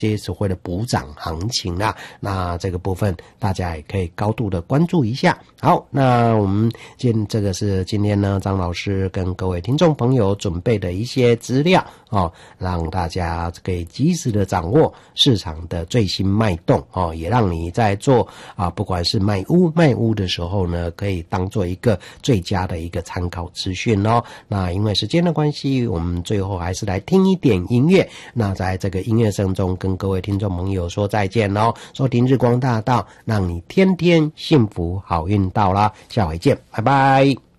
些所谓的补涨行情啦，那这个部分大家也可以高度的关注一下。好，那我们这个是今天呢张老师跟各位听众朋友准备的一些资料哦，让大家可以及时的掌握市场的最新脉动哦，也让你在做不管是卖屋的时候呢，可以当做一个最佳的一个参考资讯哦。那因为时间的关系，我们最后还是来听一点音乐。那在这个音乐声中，跟各位听众朋友说再见喽！收听日光大道，让你天天幸福好运到啦！下回见，拜拜。